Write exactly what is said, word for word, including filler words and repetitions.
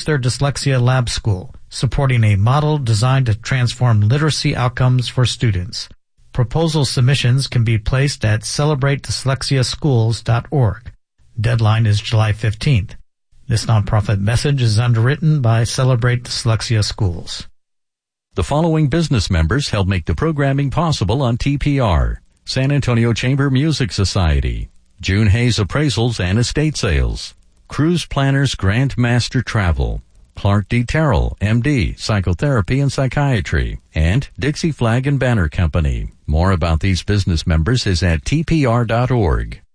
their Dyslexia Lab School, supporting a model designed to transform literacy outcomes for students. Proposal submissions can be placed at celebrate dyslexia schools dot org. Deadline is July fifteenth. This nonprofit message is underwritten by Celebrate Dyslexia Schools. The following business members help make the programming possible on T P R. San Antonio Chamber Music Society, June Hayes Appraisals and Estate Sales, Cruise Planners Grand Master Travel, Clark D. Terrell, M D, Psychotherapy and Psychiatry, and Dixie Flag and Banner Company. More about these business members is at T P R dot org.